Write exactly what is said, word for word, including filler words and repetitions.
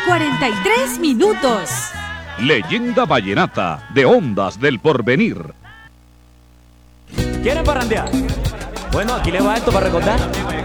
cuarenta y tres minutos. Leyenda vallenata de Ondas del Porvenir. ¿Quieren parrandear? Bueno, aquí les va esto para recordar.